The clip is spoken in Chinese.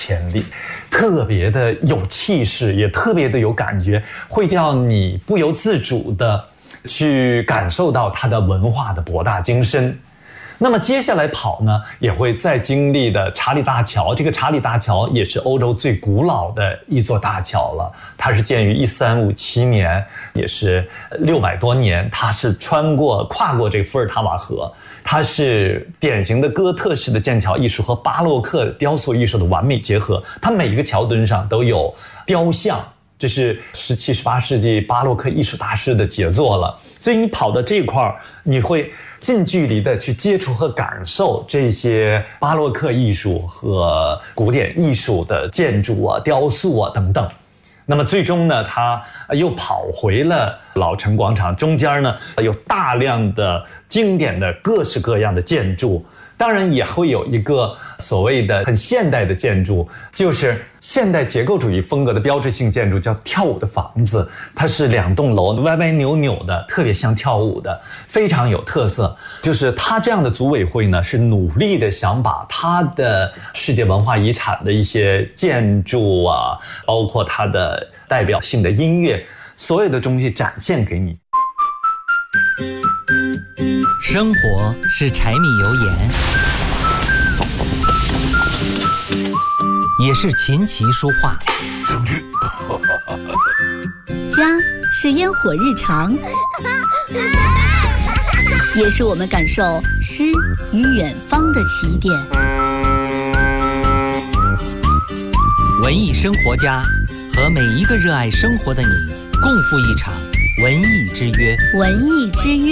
千里，特别的有气势，也特别的有感觉，会叫你不由自主的去感受到它的文化的博大精深。那么接下来跑呢，也会再经历的查理大桥。这个查理大桥也是欧洲最古老的一座大桥了，它是建于1357年，也是600多年。它是跨过这个伏尔塔瓦河，它是典型的哥特式的剑桥艺术和巴洛克雕塑艺术的完美结合。它每一个桥墩上都有雕像，这是17、18世纪巴洛克艺术大师的杰作了。所以你跑到这块儿，你会近距离的去接触和感受这些巴洛克艺术和古典艺术的建筑啊、雕塑啊等等。那么最终呢，他又跑回了老城广场，中间呢有大量的经典的各式各样的建筑。当然也会有一个所谓的很现代的建筑，就是现代结构主义风格的标志性建筑，叫跳舞的房子。它是2栋楼歪歪扭扭的，特别像跳舞的，非常有特色。就是它这样的组委会呢，是努力的想把它的世界文化遗产的一些建筑啊，包括它的代表性的音乐，所有的东西展现给你。 生活是柴米油盐，也是琴棋书画。 证据。 家是烟火日常，也是我们感受诗与远方的起点。 文艺生活家和每一个热爱生活的你，共赴一场文艺之约。 文艺之约。